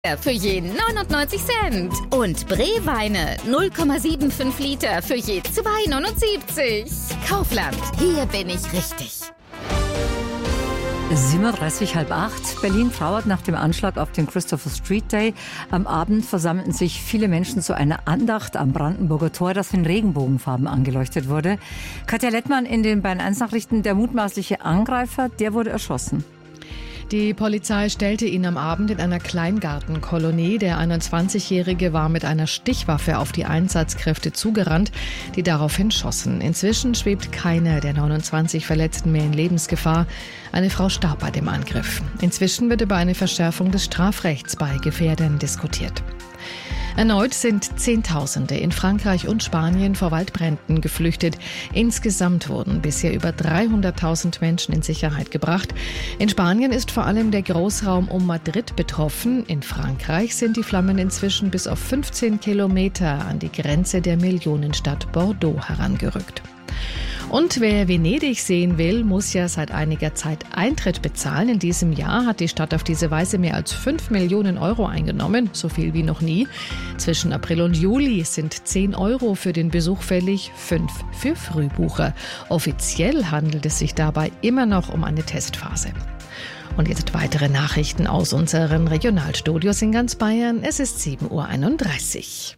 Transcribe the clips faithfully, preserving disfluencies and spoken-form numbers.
für jeden neunundneunzig Cent. Und Bre-Weine null Komma fünfundsiebzig Liter für je zwei neunundsiebzig. Kaufland, hier bin ich richtig. sieben Uhr dreißig, halb acht. Berlin trauert nach dem Anschlag auf den Christopher Street Day. Am Abend versammelten sich viele Menschen zu einer Andacht am Brandenburger Tor, das in Regenbogenfarben angeleuchtet wurde. Katja Lettmann in den Bayern eins Nachrichten. Der mutmaßliche Angreifer, der wurde erschossen. Die Polizei stellte ihn am Abend in einer Kleingartenkolonie. Der einundzwanzigjährige war mit einer Stichwaffe auf die Einsatzkräfte zugerannt, die daraufhin schossen. Inzwischen schwebt keiner der neunundzwanzig Verletzten mehr in Lebensgefahr. Eine Frau starb bei dem Angriff. Inzwischen wird über eine Verschärfung des Strafrechts bei Gefährdern diskutiert. Erneut sind Zehntausende in Frankreich und Spanien vor Waldbränden geflüchtet. Insgesamt wurden bisher über dreihunderttausend Menschen in Sicherheit gebracht. In Spanien ist vor allem der Großraum um Madrid betroffen. In Frankreich sind die Flammen inzwischen bis auf fünfzehn Kilometer an die Grenze der Millionenstadt Bordeaux herangerückt. Und wer Venedig sehen will, muss ja seit einiger Zeit Eintritt bezahlen. In diesem Jahr hat die Stadt auf diese Weise mehr als fünf Millionen Euro eingenommen, so viel wie noch nie. Zwischen April und Juli sind zehn Euro für den Besuch fällig, fünf für Frühbucher. Offiziell handelt es sich dabei immer noch um eine Testphase. Und jetzt weitere Nachrichten aus unseren Regionalstudios in ganz Bayern. Es ist sieben Uhr einunddreißig.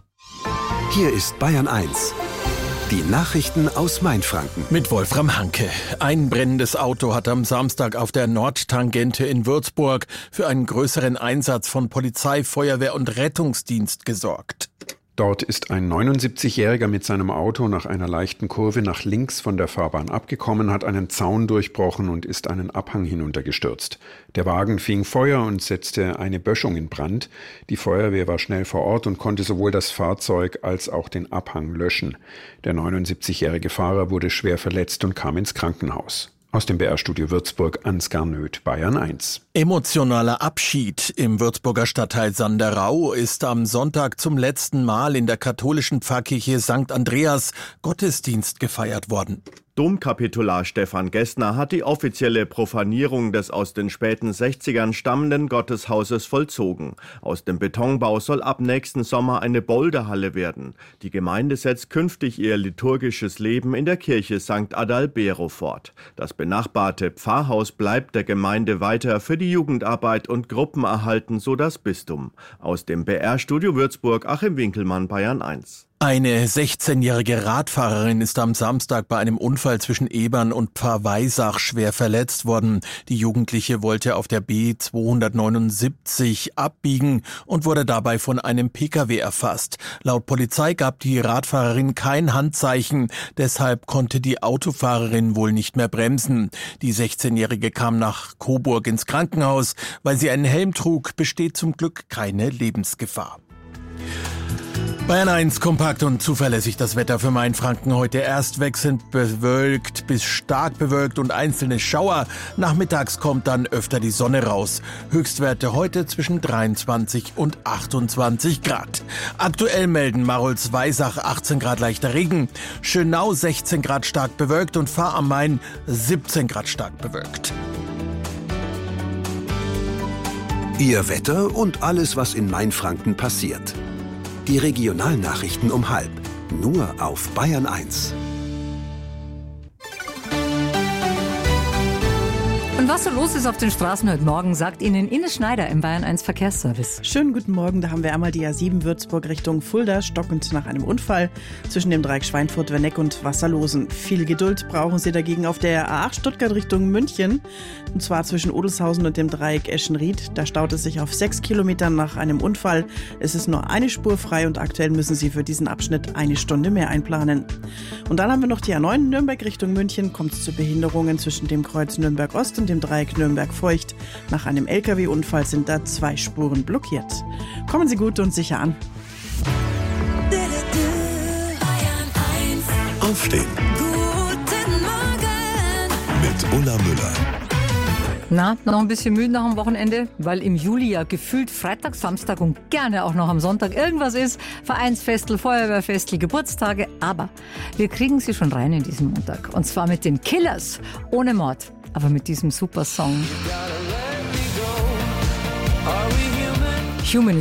Hier ist Bayern eins. Die Nachrichten aus Mainfranken. Mit Wolfram Hanke. Ein brennendes Auto hat am Samstag auf der Nordtangente in Würzburg für einen größeren Einsatz von Polizei, Feuerwehr und Rettungsdienst gesorgt. Dort ist ein neunundsiebzigjähriger mit seinem Auto nach einer leichten Kurve nach links von der Fahrbahn abgekommen, hat einen Zaun durchbrochen und ist einen Abhang hinuntergestürzt. Der Wagen fing Feuer und setzte eine Böschung in Brand. Die Feuerwehr war schnell vor Ort und konnte sowohl das Fahrzeug als auch den Abhang löschen. Der neunundsiebzigjährige Fahrer wurde schwer verletzt und kam ins Krankenhaus. Aus dem B R-Studio Würzburg, Ansgar Nöth, Bayern eins. Emotionaler Abschied im Würzburger Stadtteil Sanderau ist am Sonntag zum letzten Mal in der katholischen Pfarrkirche Sankt Andreas Gottesdienst gefeiert worden. Domkapitular Stefan Gessner hat die offizielle Profanierung des aus den späten sechzigern stammenden Gotteshauses vollzogen. Aus dem Betonbau soll ab nächsten Sommer eine Boulderhalle werden. Die Gemeinde setzt künftig ihr liturgisches Leben in der Kirche Sankt Adalbero fort. Das benachbarte Pfarrhaus bleibt der Gemeinde weiter für die Jugendarbeit und Gruppen erhalten, so das Bistum. Aus dem B R-Studio Würzburg, Achim Winkelmann, Bayern eins. Eine sechzehnjährige Radfahrerin ist am Samstag bei einem Unfall zwischen Ebern und Pfarrweisach schwer verletzt worden. Die Jugendliche wollte auf der B zweihundertneunundsiebzig abbiegen und wurde dabei von einem Pkw erfasst. Laut Polizei gab die Radfahrerin kein Handzeichen, deshalb konnte die Autofahrerin wohl nicht mehr bremsen. Die sechzehnjährige kam nach Coburg ins Krankenhaus. Weil sie einen Helm trug, besteht zum Glück keine Lebensgefahr. Bayern eins, kompakt und zuverlässig das Wetter für Mainfranken. Heute erst wechselnd bewölkt bis stark bewölkt und einzelne Schauer. Nachmittags kommt dann öfter die Sonne raus. Höchstwerte heute zwischen dreiundzwanzig und achtundzwanzig Grad. Aktuell melden Marolz-Weisach achtzehn Grad leichter Regen, Schönau sechzehn Grad stark bewölkt und Fahr am Main siebzehn Grad stark bewölkt. Ihr Wetter und alles, was in Mainfranken passiert. Die Regionalnachrichten um halb. Nur auf Bayern eins. Und was so los ist auf den Straßen heute Morgen, sagt Ihnen Ines Schneider im Bayern eins Verkehrsservice. Schönen guten Morgen, da haben wir einmal die A sieben Würzburg Richtung Fulda, stockend nach einem Unfall zwischen dem Dreieck Schweinfurt-Werneck und Wasserlosen. Viel Geduld brauchen Sie dagegen auf der A acht Stuttgart Richtung München, und zwar zwischen Odelshausen und dem Dreieck Eschenried. Da staut es sich auf sechs Kilometern nach einem Unfall. Es ist nur eine Spur frei und aktuell müssen Sie für diesen Abschnitt eine Stunde mehr einplanen. Und dann haben wir noch die A neun Nürnberg Richtung München, kommt es zu Behinderungen zwischen dem Kreuz Nürnberg Ost und dem Dreieck Nürnberg-Feucht. Nach einem L K W-Unfall sind da zwei Spuren blockiert. Kommen Sie gut und sicher an. Aufstehen. Guten Morgen. Mit Ulla Müller. Na, noch ein bisschen müde nach dem Wochenende, weil im Juli ja gefühlt Freitag, Samstag und gerne auch noch am Sonntag irgendwas ist. Vereinsfestel, Feuerwehrfestel, Geburtstage. Aber wir kriegen sie schon rein in diesen Montag. Und zwar mit den Killers. Ohne Mord. Aber mit diesem super Song. Human